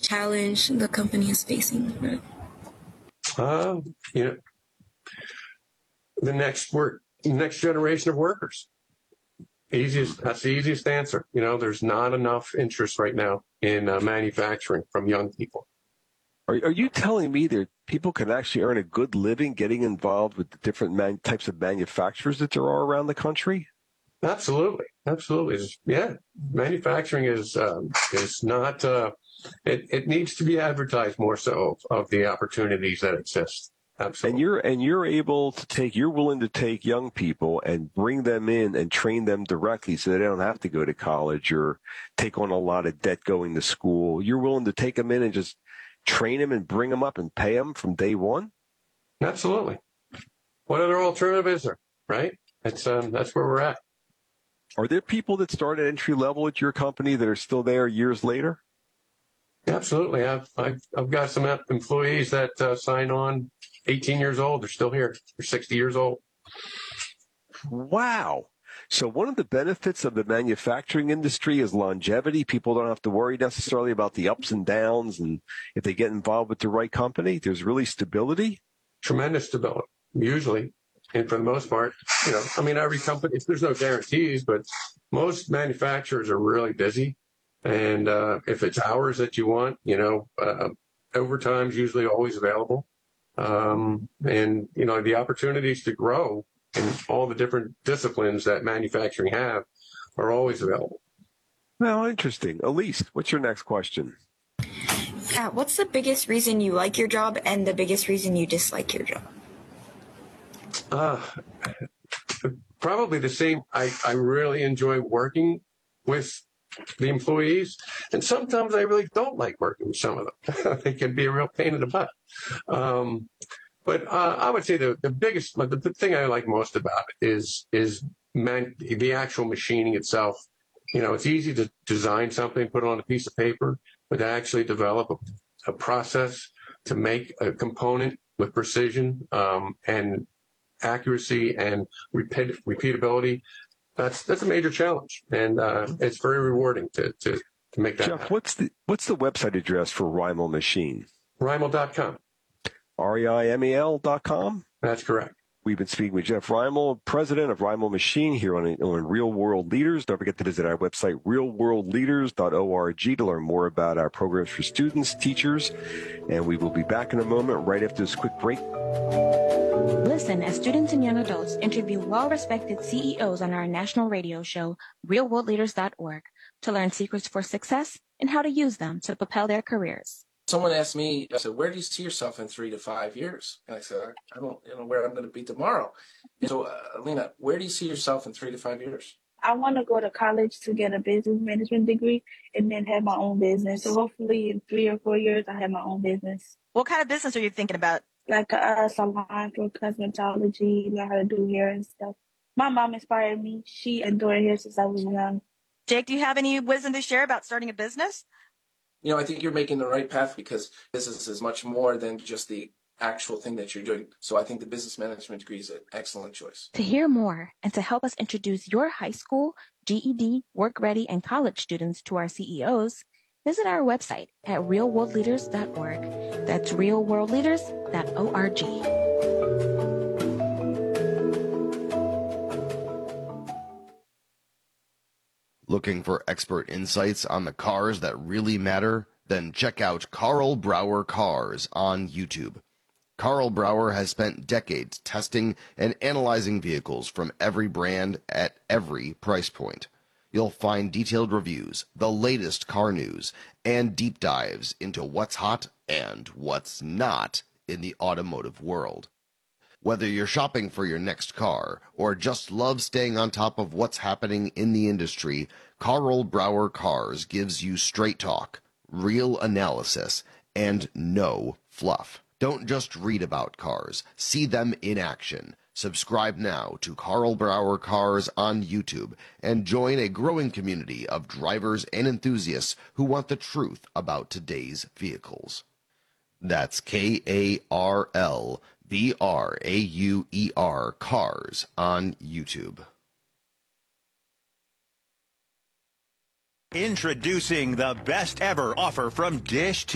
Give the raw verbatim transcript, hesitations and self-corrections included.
challenge the company is facing? Uh, you know, the next work, next generation of workers. Easiest, that's the easiest answer. You know, there's not enough interest right now in uh, manufacturing from young people. Are, are you telling me that people can actually earn a good living getting involved with the different man, types of manufacturers that there are around the country? Absolutely, absolutely. Yeah, manufacturing is um, is not. Uh, it it needs to be advertised more so of, of the opportunities that exist. Absolutely. And you're and you're able to take. You're willing to take young people and bring them in and train them directly, so they don't have to go to college or take on a lot of debt going to school. You're willing to take them in and just train them and bring them up and pay them from day one? Absolutely. What other alternative is there, right? It's um, that's where we're at. Are there people that start at entry level at your company that are still there years later? Absolutely. I've I've, I've got some employees that uh, sign on eighteen years old. They're still here. They're sixty years old. Wow. So one of the benefits of the manufacturing industry is longevity. People don't have to worry necessarily about the ups and downs. And if they get involved with the right company, there's really stability. Tremendous stability, usually. And for the most part, you know, I mean, every company, if there's no guarantees, but most manufacturers are really busy. And uh, if it's hours that you want, you know, uh, overtime's usually always available. Um, and, you know, the opportunities to grow in all the different disciplines that manufacturing have are always available. Well, interesting. Elise, what's your next question? Yeah, what's the biggest reason you like your job and the biggest reason you dislike your job? Uh, probably the same. I, I really enjoy working with the employees, and sometimes I really don't like working with some of them. They can be a real pain in the butt. Um, but uh, I would say the, the biggest, the, the thing I like most about it is is man, the actual machining itself. You know, it's easy to design something, put it on a piece of paper, but to actually develop a, a process to make a component with precision um, and accuracy and repeat, repeatability. That's that's a major challenge, and uh, it's very rewarding to, to, to make that Jeff, happen. what's the what's the website address for Reimel Machine? Reimel dot com. R E I M E L dot com? That's correct. We've been speaking with Jeff Reimel, president of Reimel Machine, here on, on Real World Leaders. Don't forget to visit our website, real world leaders dot org, to learn more about our programs for students, teachers, and we will be back in a moment right after this quick break. Listen as students and young adults interview well-respected C E Os on our national radio show, real world leaders dot org, to learn secrets for success and how to use them to propel their careers. Someone asked me, I said, where do you see yourself in three to five years? And I said, I don't know where I'm going to be tomorrow. And so, uh, Alina, where do you see yourself in three to five years? I want to go to college to get a business management degree and then have my own business. So hopefully in three or four years, I have my own business. What kind of business are you thinking about? Like a salon for cosmetology, learn how to do hair and stuff. My mom inspired me. She adored hair since I was young. Jake, do you have any wisdom to share about starting a business? You know, I think you're making the right path because business is much more than just the actual thing that you're doing. So I think the business management degree is an excellent choice. To hear more and to help us introduce your high school, G E D, work ready, and college students to our C E Os, visit our website at real world leaders dot org. That's real world leaders dot org. Looking for expert insights on the cars that really matter? Then check out Carl Brower Cars on YouTube. Carl Brower has spent decades testing and analyzing vehicles from every brand at every price point. You'll find detailed reviews, the latest car news, and deep dives into what's hot and what's not in the automotive world. Whether you're shopping for your next car or just love staying on top of what's happening in the industry, Carl Brower Cars gives you straight talk, real analysis, and no fluff. Don't just read about cars, see them in action. Subscribe now to Carl Brower Cars on YouTube and join a growing community of drivers and enthusiasts who want the truth about today's vehicles. That's K A R L B R A U E R Cars on YouTube. Introducing the best ever offer from Dish T V.